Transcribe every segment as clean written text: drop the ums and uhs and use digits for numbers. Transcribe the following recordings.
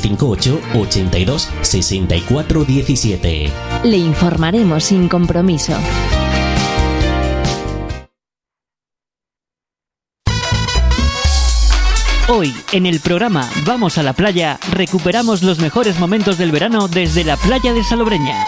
958 82 64 17. Le informaremos sin compromiso. Hoy, en el programa Vamos a la Playa, recuperamos los mejores momentos del verano desde la playa de Salobreña.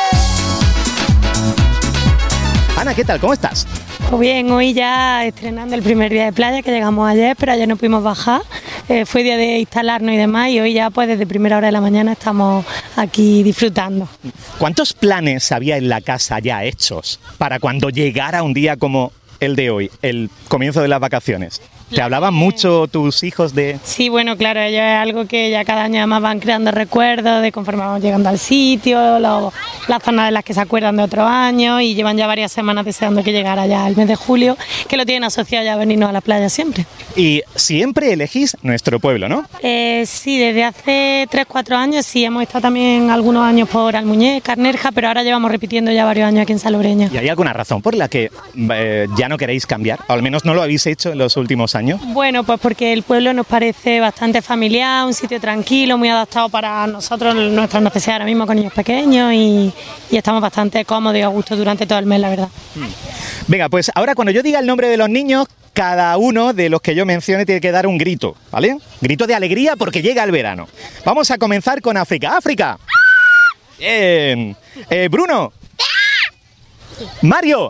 Ana, ¿qué tal? ¿Cómo estás? Pues bien, hoy ya estrenando el primer día de playa, que llegamos ayer, pero ayer no pudimos bajar. Fue día de instalarnos y demás, y hoy ya pues desde primera hora de la mañana estamos aquí disfrutando. ¿Cuántos planes había en la casa ya hechos para cuando llegara un día como el de hoy, el comienzo de las vacaciones? ¿Te hablaban mucho tus hijos de...? Sí, bueno, claro, ellos es algo que ya cada año además van creando recuerdos de conforme vamos llegando al sitio, las zonas de las que se acuerdan de otros años, y llevan ya varias semanas deseando que llegara ya el mes de julio, que lo tienen asociado ya a venirnos a la playa siempre. Y siempre elegís nuestro pueblo, ¿no? Sí, desde hace 3-4 años, sí, hemos estado también algunos años por Almuñécar, Carnerja, pero ahora llevamos repitiendo ya varios años aquí en Salobreña. ¿Y hay alguna razón por la que ya no queréis cambiar? O al menos no lo habéis hecho en los últimos años. Bueno, pues porque el pueblo nos parece bastante familiar, un sitio tranquilo, muy adaptado para nosotros, nuestras necesidades ahora mismo con niños pequeños, y estamos bastante cómodos y a gusto durante todo el mes, la verdad. Venga, pues ahora cuando yo diga el nombre de los niños, cada uno de los que yo mencione tiene que dar un grito, ¿vale? Grito de alegría porque llega el verano. Vamos a comenzar con África. ¡África! Bien. Bruno. Mario.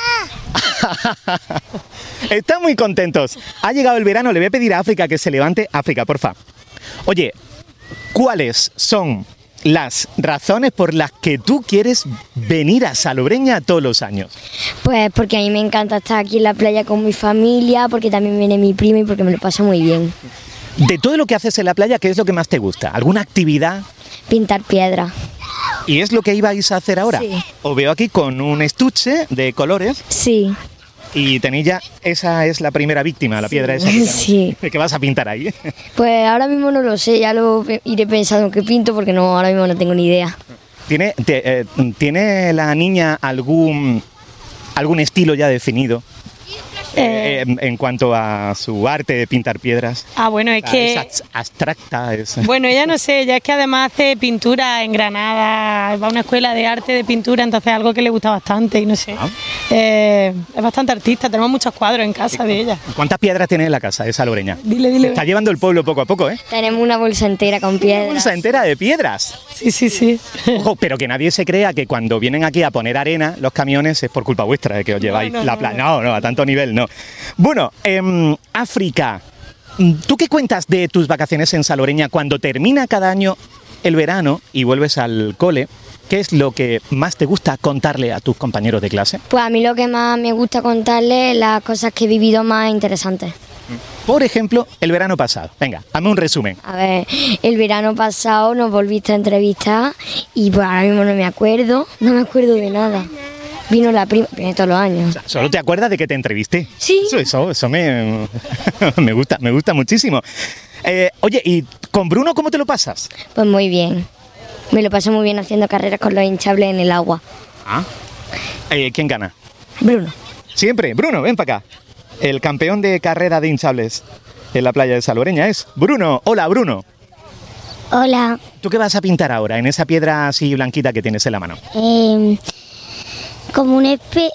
Están muy contentos. Ha llegado el verano, le voy a pedir a África que se levante. África, porfa. Oye, ¿cuáles son las razones por las que tú quieres venir a Salobreña todos los años? Pues porque a mí me encanta estar aquí en la playa con mi familia, porque también viene mi prima y porque me lo paso muy bien. De todo lo que haces en la playa, ¿qué es lo que más te gusta? ¿Alguna actividad? Pintar piedra. ¿Y es lo que ibais a hacer ahora? Sí. Os veo aquí con un estuche de colores. Sí. Y tenéis ya, esa es la primera víctima, la piedra esa. Sí. ¿Qué vas a pintar ahí? Pues ahora mismo no lo sé, ya lo iré pensando qué pinto porque no, ahora mismo no tengo ni idea. ¿Tiene la niña algún estilo ya definido? En cuanto a su arte de pintar piedras. Bueno, es que... Es abstracta. Bueno, ella no sé, ella es que además hace pintura en Granada, va a una escuela de arte de pintura, entonces es algo que le gusta bastante y no sé. Es bastante artista, tenemos muchos cuadros en casa de ella. ¿Cuántas piedras tiene en la casa de Salobreña? Dile. Está llevando el pueblo poco a poco, ¿eh? Tenemos una bolsa entera con piedras. ¿Una bolsa entera de piedras? Sí. Ojo, pero que nadie se crea que cuando vienen aquí a poner arena los camiones es por culpa vuestra de que os lleváis la playa. No, a tanto nivel no. Bueno, África, ¿tú qué cuentas de tus vacaciones en Salobreña cuando termina cada año el verano y vuelves al cole? ¿Qué es lo que más te gusta contarle a tus compañeros de clase? Pues a mí lo que más me gusta contarle es las cosas que he vivido más interesantes. Por ejemplo, el verano pasado. Venga, hazme un resumen. A ver, el verano pasado nos volviste a entrevistar y pues ahora mismo no me acuerdo de nada. Vino la prima, viene todos los años. O sea, ¿solo te acuerdas de que te entrevisté? Sí. Eso me gusta muchísimo. Oye, ¿y con Bruno cómo te lo pasas? Pues muy bien. Me lo paso muy bien haciendo carreras con los hinchables en el agua. ¿Quién gana? Bruno. Siempre. Bruno, ven para acá. El campeón de carrera de hinchables en la playa de Salobreña es Bruno. Hola, Bruno. Hola. ¿Tú qué vas a pintar ahora en esa piedra así blanquita que tienes en la mano? Como un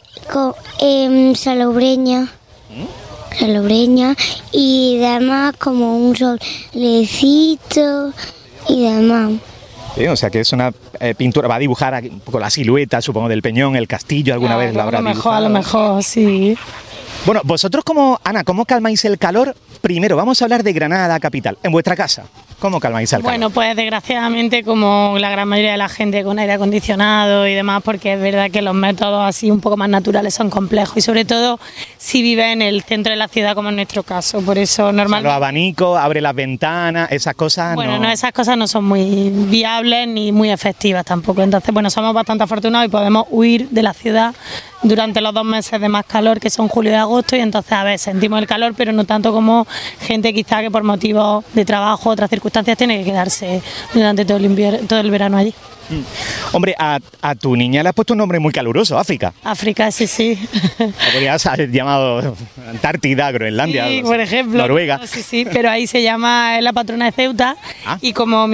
Salobreña. Salobreña y demás como un solecito y demás. Sí, o sea que es una pintura, va a dibujar un poco la silueta, supongo, del Peñón, el castillo, alguna vez la habrá dibujado. A lo mejor, sí. Bueno, vosotros Ana, ¿cómo calmáis el calor? Primero, vamos a hablar de Granada capital, en vuestra casa. ¿Cómo calmáis el calor? Bueno, pues desgraciadamente como la gran mayoría de la gente con aire acondicionado y demás, porque es verdad que los métodos así un poco más naturales son complejos y sobre todo si vive en el centro de la ciudad como en nuestro caso, por eso normalmente... Los abanicos, abre las ventanas, esas cosas bueno, no, esas cosas no son muy viables ni muy efectivas tampoco, entonces bueno, somos bastante afortunados y podemos huir de la ciudad durante los 2 meses de más calor que son julio y agosto y entonces a ver, sentimos el calor pero no tanto como gente quizá que por motivos de trabajo, otras circunstancias tiene que quedarse durante todo el verano allí. Hombre, a tu niña le has puesto un nombre muy caluroso, África. África, sí. La podrías haber llamado Antártida, Groenlandia, sí, por ejemplo. Noruega. Sí, pero ahí se llama, es la patrona de Ceuta y como